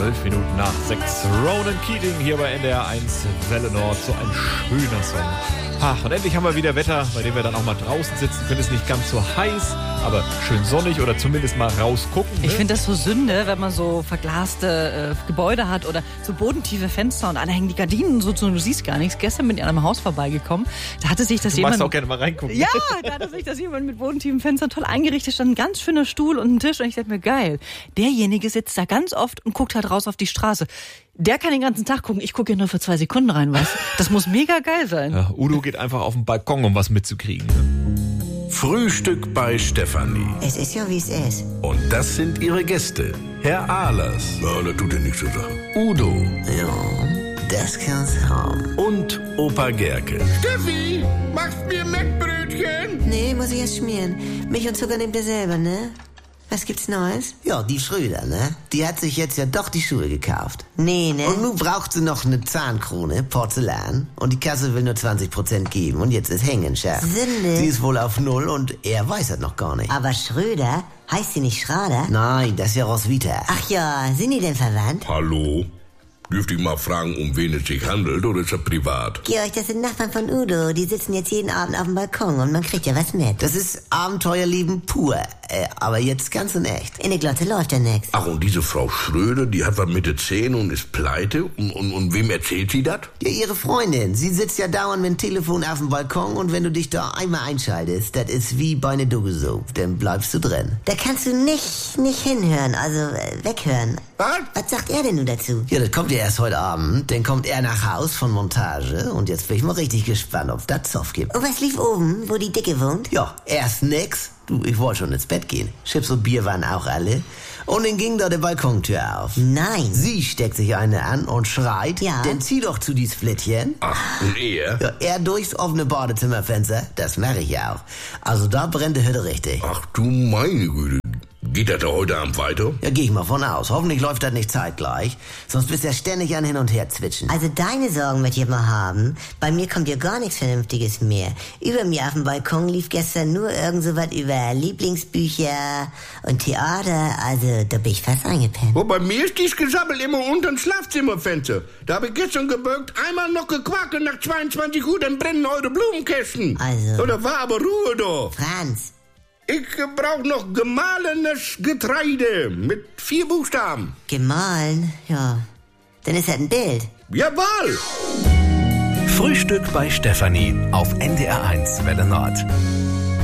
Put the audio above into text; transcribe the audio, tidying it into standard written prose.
12 Minuten nach 6. Ronan Keating hier bei NDR 1 Welle Nord. So ein schöner Song. Ach, und endlich haben wir wieder Wetter, bei dem wir dann auch mal draußen sitzen können. Es ist nicht ganz so heiß, aber schön sonnig oder zumindest mal rausgucken. Ne? Ich finde das so Sünde, wenn man so verglaste Gebäude hat oder so bodentiefe Fenster und alle hängen die Gardinen so zu und du siehst gar nichts. Gestern bin ich an einem Haus vorbeigekommen. Da hatte sich das jemand... Du magst auch gerne mal reingucken. Ja, da hatte sich das jemand mit bodentiefen Fenstern toll eingerichtet. Stand ein ganz schöner Stuhl und ein Tisch und ich dachte mir, geil. Derjenige sitzt da ganz oft und guckt halt raus auf die Straße. Der kann den ganzen Tag gucken. Ich gucke ja nur für 2 Sekunden rein, weißt du? Das muss mega geil sein. Ja, Udo geht einfach auf den Balkon, um was mitzukriegen. Frühstück bei Stefanie. Es ist ja, wie es ist. Und das sind ihre Gäste. Herr Ahlers. Ja, das tut ja nichts zur Sache. Udo. Ja, das kann's haben. Und Opa Gerke. Steffi, machst mir Mettbrötchen? Nee, muss ich erst schmieren. Milch und Zucker nehmt ihr selber, ne? Was gibt's Neues? Ja, die Schröder, ne? Die hat sich jetzt ja doch die Schuhe gekauft. Nee, ne? Und nun braucht sie noch eine Zahnkrone, Porzellan. Und die Kasse will nur 20% geben. Und jetzt ist hängen, Chef. Sünde. Sie ist wohl auf 0 und er weiß das noch gar nicht. Aber Schröder? Heißt sie nicht Schrader? Nein, das ist ja Roswitha. Ach ja, sind die denn verwandt? Hallo? Dürfte ich mal fragen, um wen es sich handelt, oder ist das privat? Georg, das sind Nachbarn von Udo. Die sitzen jetzt jeden Abend auf dem Balkon und man kriegt ja was mit. Das ist Abenteuerleben pur. Aber jetzt ganz in echt. In der Glotte läuft ja nix. Ach, und diese Frau Schröder, die hat was Mitte 10 und ist pleite? Und wem erzählt sie das? Ja, ihre Freundin. Sie sitzt ja dauernd mit dem Telefon auf dem Balkon und wenn du dich da einmal einschaltest, das ist wie bei einer Dogge, dann bleibst du drin. Da kannst du nicht hinhören, also weghören. Was? Was sagt er denn nun dazu? Ja, das kommt ja erst heute Abend. Dann kommt er nach Haus von Montage und jetzt bin ich mal richtig gespannt, ob das Zoff gibt. Und was lief oben, wo die Dicke wohnt? Ja, erst nix. Du, ich wollte schon ins Bett gehen. Chips und Bier waren auch alle. Und dann ging da die Balkontür auf. Nein. Sie steckt sich eine an und schreit, Ja. dann zieh doch zu dies Flittchen. Ach, und er? Ja, er durchs offene Badezimmerfenster, das mache ich ja auch. Also da brennt die Hütte richtig. Ach du meine Güte. Geht das da heute Abend weiter? Ja, geh ich mal von aus. Hoffentlich läuft das nicht zeitgleich. Sonst bist du ja ständig an hin und her zwitschen. Also deine Sorgen möchte ich mal haben. Bei mir kommt ja gar nichts Vernünftiges mehr. Über mir auf dem Balkon lief gestern nur irgend so was über Lieblingsbücher und Theater. Also da bin ich fast eingepennt. Oh, bei mir ist dies Gesabbel immer unter dem Schlafzimmerfenster. Da habe ich gestern gebürgt, einmal noch gequakelt nach 22 Uhr, dann brennen eure Blumenkästen. Also. So, da war aber Ruhe da. Franz. Ich brauche noch gemahlenes Getreide mit 4 Buchstaben. Gemahlen? Ja. Dann ist das ein Bild. Jawohl! Frühstück bei Stefanie auf NDR 1 Welle Nord.